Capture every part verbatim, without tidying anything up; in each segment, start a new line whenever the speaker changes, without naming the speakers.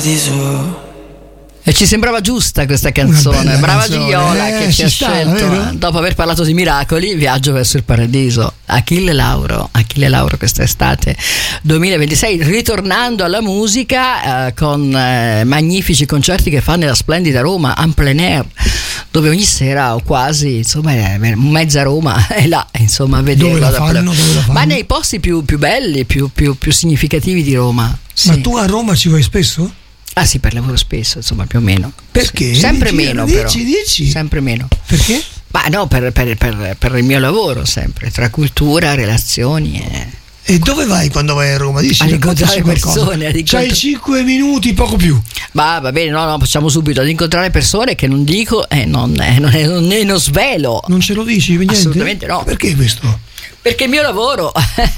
E ci sembrava giusta questa canzone, brava
canzone.
Gioiola
eh,
che ci,
ci
ha
sta,
scelto,
vero?
dopo aver parlato di miracoli, Viaggio verso il paradiso. Achille Lauro, Achille Lauro quest'estate duemilaventisei, ritornando alla musica eh, con eh, magnifici concerti che fa nella splendida Roma, en plein air, dove ogni sera o quasi, insomma, mezza Roma è là, insomma, a vederlo.
Dove la fanno? Dove la fanno?
Ma nei posti più, più belli, più, più, più significativi di Roma. Sì.
Ma tu a Roma ci vai spesso?
Ah sì, per lavoro spesso, insomma, più o meno.
Perché?
Sempre
dici,
meno,
dici,
però.
Dici.
Sempre meno.
Perché?
Ma no, per, per, per, per il mio lavoro sempre, tra cultura, relazioni e...
E dove vai quando vai a Roma? Dici,
ad incontrare
qualcosa.
persone, ad incontr-
C'hai cinque minuti, poco più.
Ma va bene, no, no, facciamo subito, ad incontrare persone che non dico e eh, non, eh, non, è, non, è, non svelo.
Non ce lo dici? Niente?
Assolutamente no.
Perché questo?
Perché il mio lavoro...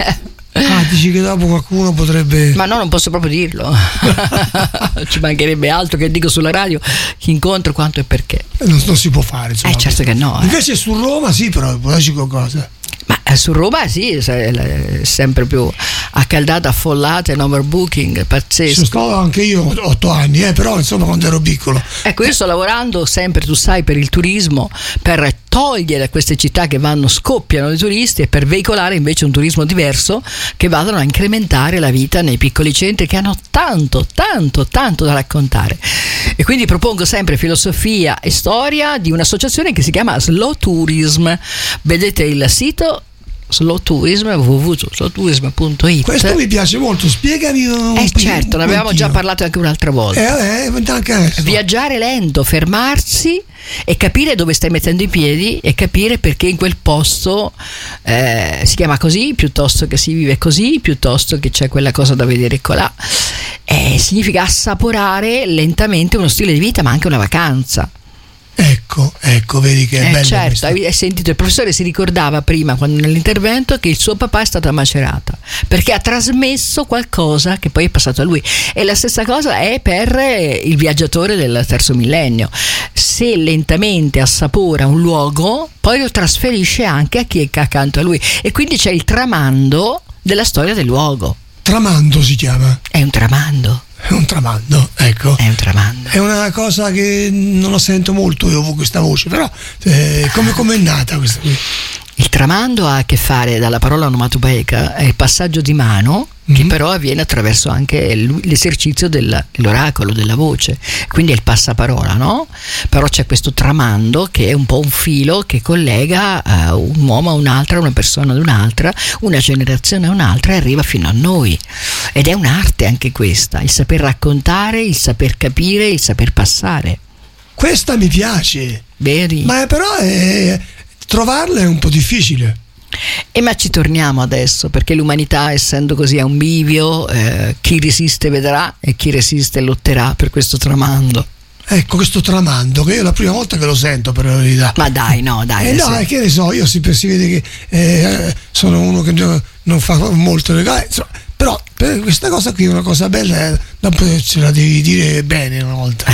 Ah, dici che dopo qualcuno potrebbe...
Ma no, non posso proprio dirlo. Ci mancherebbe altro che dico sulla radio chi incontro, quanto e perché.
Non, non si può fare, insomma.
Eh certo che no. Eh.
Invece su Roma sì, però può darci qualcosa.
Ma su Roma sì, è sempre più accaldata, affollata, in overbooking, pazzesco.
Ci sto anche io otto anni, eh, però insomma quando ero piccolo.
Ecco, io sto lavorando sempre, tu sai, per il turismo, per togliere queste città che vanno, scoppiano di turisti e per veicolare invece un turismo diverso che vadano a incrementare la vita nei piccoli centri che hanno tanto, tanto, tanto da raccontare. E quindi propongo sempre filosofia e storia di un'associazione che si chiama Slow Tourism. Vedete il sito Slow Tourism, w w w punto slow tourism punto i t.
Questo mi piace molto, spiegami un
Eh
po'.
certo, ne avevamo già parlato anche un'altra volta.
Eh, eh, anche adesso.
Viaggiare lento, fermarsi e capire dove stai mettendo i piedi e capire perché in quel posto eh, si chiama così, piuttosto che si vive così, piuttosto che c'è quella cosa da vedere colà. Eh, significa assaporare lentamente uno stile di vita, ma anche una vacanza.
Ecco, ecco, vedi che è
eh
bello.
certo, hai, hai sentito, il professore si ricordava prima quando, nell'intervento, che il suo papà è stato a Macerata perché ha trasmesso qualcosa che poi è passato a lui, e la stessa cosa è per il viaggiatore del terzo millennio. Se lentamente assapora un luogo, poi lo trasferisce anche a chi è accanto a lui, e quindi c'è il tramando della storia del luogo.
Tramando si chiama.
È un tramando.
È un tramando, ecco.
È un tramando.
È una cosa che non lo sento molto io questa voce, però eh, come come è nata questa qui?
Il tramando ha a che fare, dalla parola onomatopeica, è il passaggio di mano che mm-hmm. però avviene attraverso anche l'esercizio del, dell'oracolo, della voce, quindi è il passaparola, no? Però c'è questo tramando che è un po' un filo che collega uh, un uomo a un'altra, una persona ad un'altra, una generazione a un'altra, e arriva fino a noi, ed è un'arte anche questa, il saper raccontare, il saper capire, il saper passare.
Questa mi piace.
Veri?
Ma però è, trovarla è un po' difficile.
E ma ci torniamo adesso, perché l'umanità, essendo così a un bivio, eh, chi resiste vedrà e chi resiste lotterà per questo tramando.
Ecco, questo tramando, che io è la prima volta che lo sento, per la verità.
Ma dai, no, dai.
Eh no, è che ne so, io si, si vede che eh, sono uno che non fa molto legale, insomma, però per questa cosa qui è una cosa bella, eh, dopo ce la devi dire bene una volta.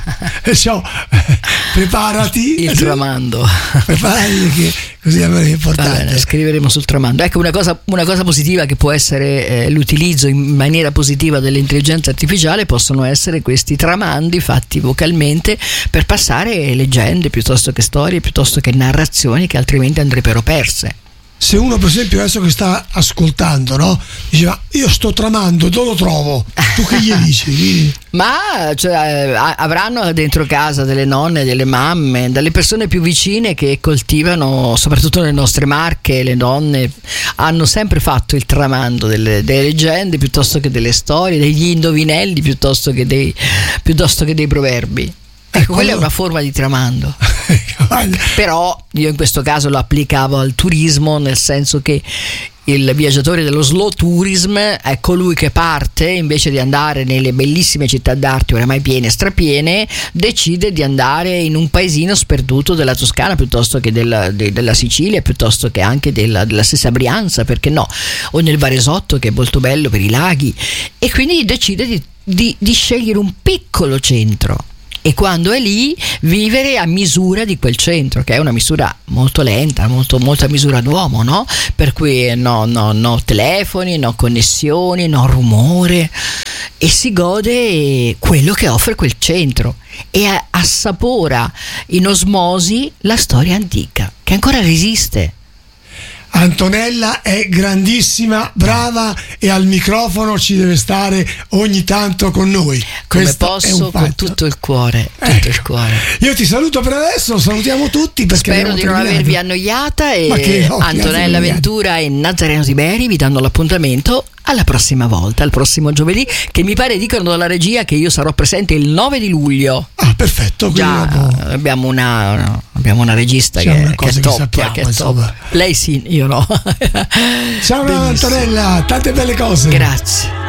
Perciò preparati.
Il tramando.
Preparati, che così è importante.
Bene, scriveremo sul tramando. Ecco, una cosa, una cosa positiva che può essere eh, l'utilizzo in maniera positiva dell'intelligenza artificiale possono essere questi tramandi fatti vocalmente per passare leggende piuttosto che storie, piuttosto che narrazioni che altrimenti andrebbero perse.
Se uno, per esempio, adesso che sta ascoltando, no, diceva io sto tramando, dove lo trovo? Tu che gli dici?
Ma cioè, avranno dentro casa delle nonne, delle mamme, delle persone più vicine che coltivano, soprattutto le nostre marche, le donne hanno sempre fatto il tramando delle, delle leggende piuttosto che delle storie, degli indovinelli piuttosto che dei, piuttosto che dei proverbi. Ecco, quella è una forma di tramando. Però io in questo caso lo applicavo al turismo, nel senso che il viaggiatore dello slow tourism è colui che parte, invece di andare nelle bellissime città d'arte oramai piene e strapiene, decide di andare in un paesino sperduto della Toscana piuttosto che della, de, della Sicilia, piuttosto che anche della, della stessa Brianza, perché no, o nel Varesotto, che è molto bello per i laghi, e quindi decide di, di, di scegliere un piccolo centro e quando è lì vivere a misura di quel centro, che è una misura molto lenta, molto, molto a misura d'uomo, no? Per cui no, no, no telefoni, no connessioni, no rumore, e si gode quello che offre quel centro e assapora in osmosi la storia antica che ancora resiste.
Antonella è grandissima, brava, e al microfono ci deve stare ogni tanto con noi.
Come
Questo
posso,
è un
con tutto il cuore, tutto
ecco.
il cuore.
Io ti saluto per adesso, salutiamo tutti perché
spero di non
terminato.
avervi annoiata, e
che, oh,
Antonella Ventura e Nazareno Tiberi vi danno l'appuntamento alla prossima volta, al prossimo giovedì, che mi pare dicono dalla regia che io sarò presente il nove di luglio.
Ah, perfetto.
Già
dopo...
abbiamo una, una abbiamo una regista
C'è
che,
una cosa
che
che
top,
sappiamo,
che è
insomma.
top. Lei sì, io no.
Ciao Antonella, tante belle cose.
Grazie.